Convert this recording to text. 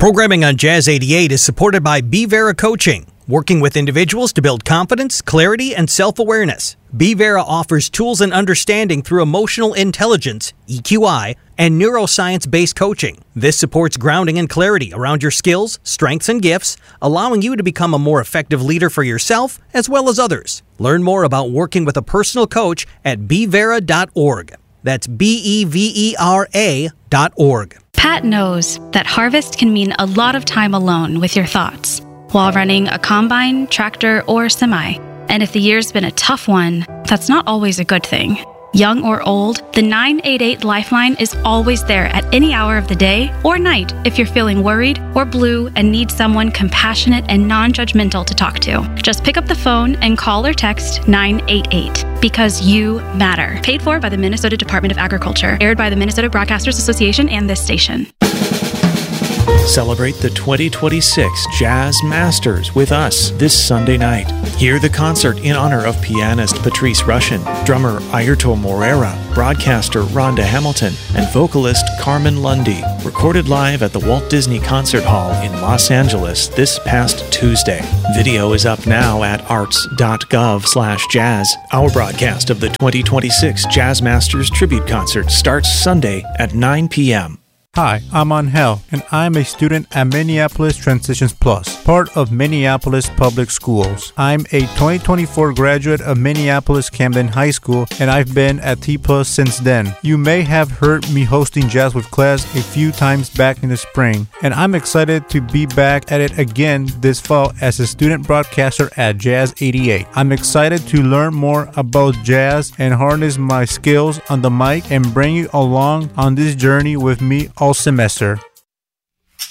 Programming on Jazz 88 is supported by B Vera Coaching, working with individuals to build confidence, clarity, and self-awareness. B Vera offers tools and understanding through emotional intelligence, EQI, and neuroscience-based coaching. This supports grounding and clarity around your skills, strengths, and gifts, allowing you to become a more effective leader for yourself as well as others. Learn more about working with a personal coach at bevera.org. That's BEVERA.org. Pat knows that harvest can mean a lot of time alone with your thoughts while running a combine, tractor, or semi. And if the year's been a tough one, that's not always a good thing. Young or old, the 988 Lifeline is always there at any hour of the day or night if you're feeling worried or blue and need someone compassionate and non-judgmental to talk to. Just pick up the phone and call or text 988 because you matter. Paid for by the Minnesota Department of Agriculture. Aired by the Minnesota Broadcasters Association and this station. Celebrate the 2026 Jazz Masters with us this Sunday night. Hear the concert in honor of pianist Patrice Rushen, drummer Airto Moreira, broadcaster Rhonda Hamilton, and vocalist Carmen Lundy. Recorded live at the Walt Disney Concert Hall in Los Angeles this past Tuesday. Video is up now at arts.gov/jazz. Our broadcast of the 2026 Jazz Masters Tribute Concert starts Sunday at 9 p.m. Hi, I'm Angel, and I'm a student at Minneapolis Transitions Plus, part of Minneapolis Public Schools. I'm a 2024 graduate of Minneapolis Camden High School, and I've been at T Plus since then. You may have heard me hosting Jazz with Class a few times back in the spring, and I'm excited to be back at it again this fall as a student broadcaster at Jazz 88. I'm excited to learn more about jazz and harness my skills on the mic and bring you along on this journey with me all semester.